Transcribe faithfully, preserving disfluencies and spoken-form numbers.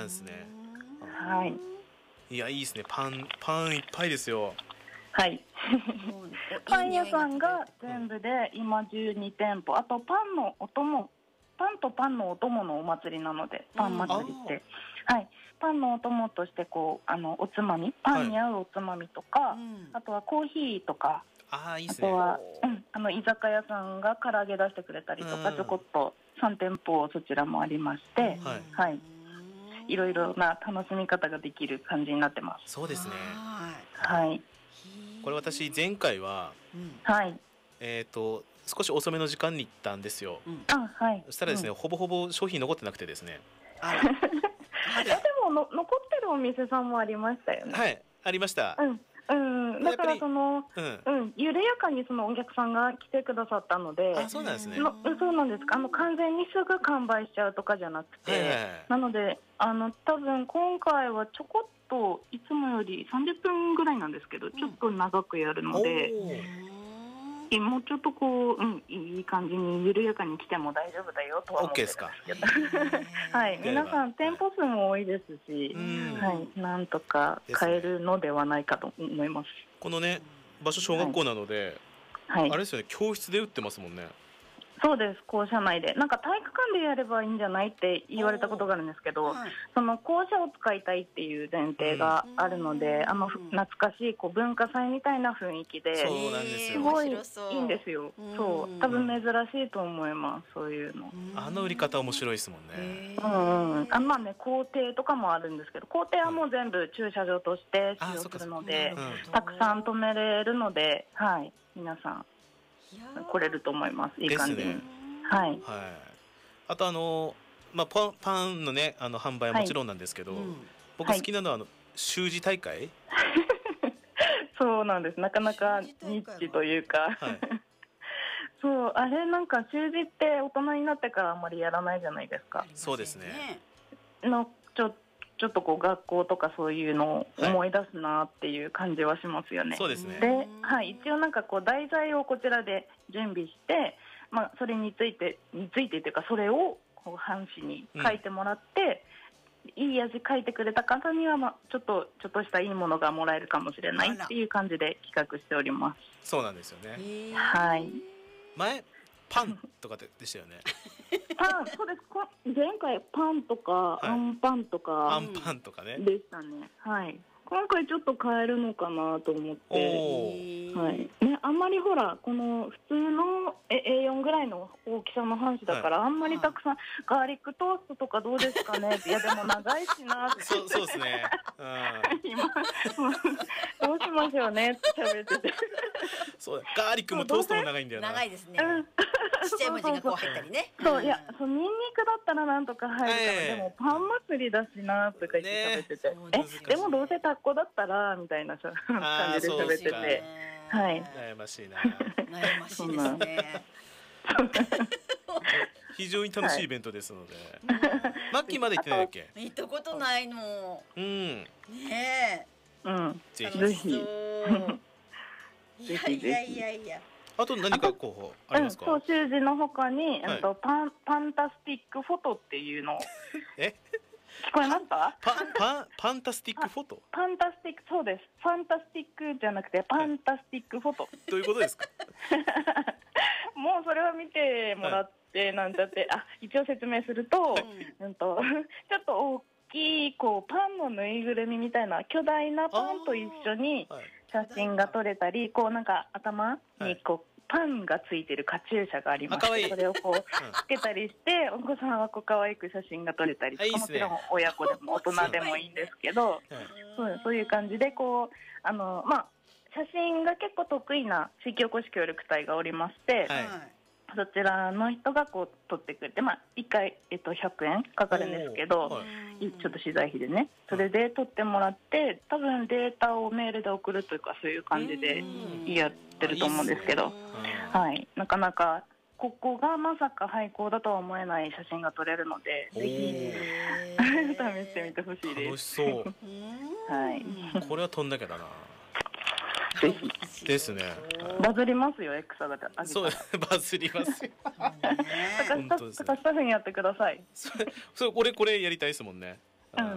ですね。 はい。 いやいいですね。パンパンいっぱいですよ。 はい。パン屋さんが全部で今じゅうにてんぽ、あとパンのお供、パンとパンのお供のお祭りなので、パン祭りって、うん、はい、パンのお供としてこうあのおつまみ、パンに合うおつまみとか、はい、あとはコーヒーとか、 あーいいっすね。 あとは、うん、あの居酒屋さんが唐揚げ出してくれたりとか、ちょこっとさんてんぽそちらもありまして、はい、はい、いろいろな楽しみ方ができる感じになってます。 そうですね。 はい。 これ私前回は、うん、はい、えっと少し遅めの時間に行ったんですよ。うん、あ、はい。そしたらですね、うん、ほぼほぼ商品残ってなくてですね。 あら。あでもの残ってるお店さんもありましたよね。 はい、ありました。 うんうん、だからその、うんうん、緩やかにそのお客さんが来てくださったので、 あ、そうなんですね。 のそうなんですか。あの完全にすぐ完売しちゃうとかじゃなくて、はいはいはい、なのであの多分今回はちょこっといつもよりさんじゅっぷんぐらいなんですけど、うん、ちょっと長くやるので、もうちょっとこう、うん、いい感じに緩やかに来ても大丈夫だよとは思ってるんですけど、はい、皆さん店舗数も多いですし、はい、なんとか買えるのではないかと思います。 このね場所小学校なので、はい、あれですよね、教室で売ってますもんね。 そうです、校舎内でなんか体育館でやればいいんじゃないって言われたことがあるんですけど、はい、その校舎を使いたいっていう前提があるので、うん、あの懐かしいこう文化祭みたいな雰囲気で、 そうなんですよ、 すごいいいんですよ。うん、そう多分珍しいと思います、そういうの。 あの売り方面白いですもんね。 うんうん、あまあね、校庭とかもあるんですけど、校庭はもう全部駐車場として使用するので、うん、たくさん止めれるので、はい、皆さん来れると思います。いい感じに。ですね。はい。 はい。あとあのまあパンパンのねあの販売はもちろんなんですけど、はい、うん、僕好きなのはあの習字大会。 そうなんです。なかなかニッチというか。はい、そうあれなんか習字って大人になってからあんまりやらないじゃないですか。 そうですね。 のちょちょっとこう学校とかそういうのを思い出すなっていう感じはしますよね。はい、 そうですね。 で、はい、一応なんかこう題材をこちらで準備して、まあ、それについてについてというかそれをこう半紙に書いてもらって、うん、いい味書いてくれた方には、まあ、ちょっとちょっとしたいいものがもらえるかもしれないっていう感じで企画しております。 そうなんですよね。 はい。 前パンとかでしたよね。 パン、そうです。前回パンとか、はい、アンパンとかアンパンとかねでしたね。はい。今回ちょっと変えるのかなと思って、はいね、あんまりほらこの普通の エーよん ぐらいの大きさの半紙だから、はい、あんまりたくさんガーリックトーストとかどうですかねいやでも長いしなってそうそうですね、うん、 今どうしましょうねって喋っててそうガーリックもトーストも長いんだよな。 長いですね、うん、ちっちゃい文字がこう入ったりね。 そう、いや、そうニンニクだったらなんとか入るから、えー、でもパン祭りだしなとか言って喋ってて、ね、えでもどうせタッコだったらみたいな感じで喋ってて、はい、 悩ましいな悩ましいですね非常に楽しいイベントですので、マッキーまで行ってないだっけ？ 行ったことないの。 うんねえ、うん、 ぜひぜひいやいやいやいや。 あと何か候補ありますか？ うん、そう習字の他に、はい、とパンパンタスティックフォトっていうのをえ聞こえますか？ パンパンパンタスティックフォト？ パンタスティック、そうです。ファンタスティックじゃなくてパンタスティックフォト、はい、 どういうことですか？ もうそれを見てもらって、はい、なんちゃってあ一応説明すると、はい、うんとちょっと大きいこうパンのぬいぐるみみたいな巨大なパンと一緒に写真が撮れたり、こうなんか頭にこう、はい、パンがついてるカチューシャがありまして、それをこうつけたりして、お子さんはこう可愛く写真が撮れたりとか、いいね、もちろん親子でも大人でもいいんですけど、はい、そうそういう感じでこうあの、まあ、写真が結構得意な地域おこし協力隊がおりまして、はい、そちらの人がこう撮ってくれて、まあ、いっかい、えっと、ひゃくえんかかるんですけど、はい、ちょっと取材費でね、それで撮ってもらって多分データをメールで送るというかそういう感じでやってると思うんですけど、はい、なかなかここがまさか廃校だとは思えない写真が撮れるので、ぜひ試してみてほしいです。 楽しそう、 はい、 これは撮んなきゃだな。 ぜひですね。 バズりますよ、X が上げたら。 そうバズりますよ。 高須さんにやってください。 それそれ俺これやりたいですもんね。